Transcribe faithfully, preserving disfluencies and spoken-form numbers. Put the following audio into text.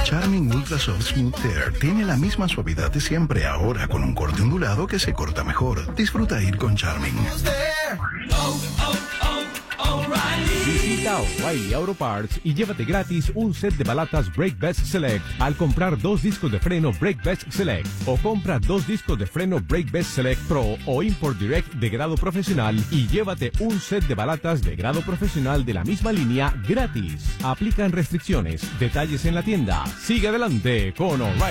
Charmin Ultra Soft Smooth Tear tiene la misma suavidad de siempre, ahora con un corte ondulado que se corta mejor. Disfruta ir con Charmin. Visita O'Reilly Auto Parts y llévate gratis un set de balatas Brake Best Select al comprar dos discos de freno Brake Best Select, o compra dos discos de freno Brake Best Select Pro o Import Direct de grado profesional y llévate un set de balatas de grado profesional de la misma línea gratis. Aplican restricciones. Detalles en la tienda. Sigue adelante con O'Reilly.